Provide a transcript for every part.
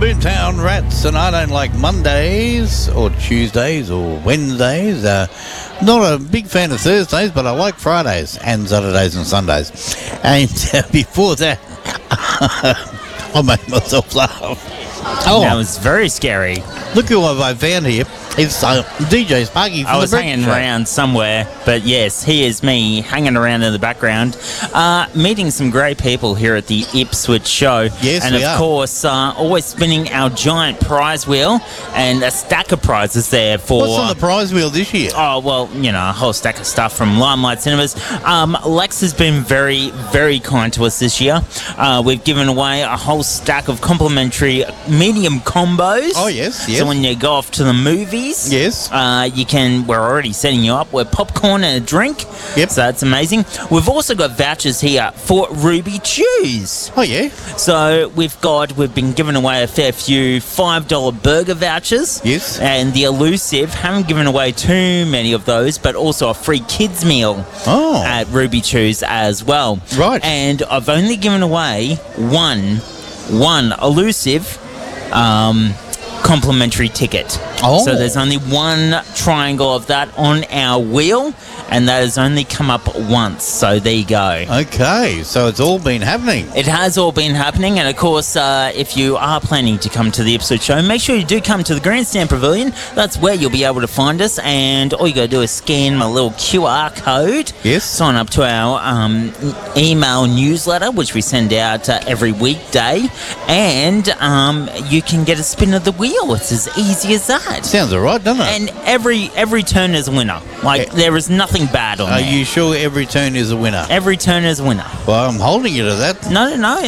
Boomtown Rats, and I don't like Mondays or Tuesdays or Wednesdays. Not a big fan of Thursdays, but I like Fridays and Saturdays and Sundays. And before that, I made myself laugh. Oh, that was very scary. Look who I found here. It's DJ Sparky from I was the hanging Breakfast Show. around somewhere, but yes, here's me hanging around in the background, meeting some great people here at the Ipswich show. Yes, and we are. of course, always spinning our giant prize wheel and a stack of prizes there for. What's on the prize wheel this year? Oh, well, you know, a whole stack of stuff from Limelight Cinemas. Lex has been very, very kind to us this year. We've given away a whole stack of complimentary medium combos. Oh, yes, yes. So when you go off to the movies, Yes. we're already setting you up with popcorn and a drink. Yep. So that's amazing. We've also got vouchers here for Ruby Chews. Oh, yeah. So we've been giving away a fair few $5 burger vouchers. Yes. And the Elusive, haven't given away too many of those, but also a free kids meal at Ruby Chews as well. Right. And I've only given away one Elusive complimentary ticket. Oh. So there's only one triangle of that on our wheel, and that has only come up once. So there you go. Okay, so it's all been happening. It has all been happening, and of course, if you are planning to come to the Ipswich show, make sure you do come to the Grandstand Pavilion. That's where you'll be able to find us, and all you got to do is scan my little QR code. Yes. Sign up to our email newsletter, which we send out every weekday, and you can get a spin of the wheel. It's as easy as that. Sounds all right, doesn't it? And every turn is a winner. Like, there is nothing bad on Are there. you sure every turn is a winner? Every turn is a winner. Well, I'm holding you to that. No.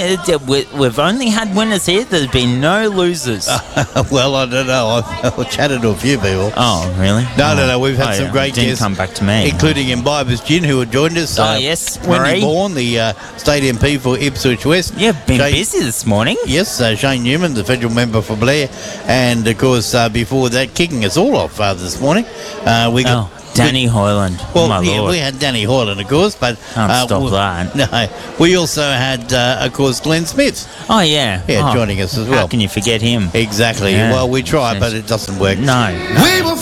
We've only had winners here. There's been no losers. Well, I don't know. I've chatted to a few people. Oh, really? No. We've had some great didn't guests. come back to me. Including Imbibers Gin, who have joined us. Oh, yes, Wendy Marie. Bourne, the State MP for Ipswich West. Yeah, been Shane- busy this morning. Yes, Shane Newman, the federal member for Blair. And, of course, before that, kicking us all off this morning, we got... Danny Hoyland. Well, my yeah, Lord. we had Danny Hoyland, of course, but... Can't stop that. No, we also had, of course, Glenn Smith. Oh, yeah. Yeah, joining us as well. How can you forget him? Exactly. Yeah. Well, we try, but it doesn't work. No. We were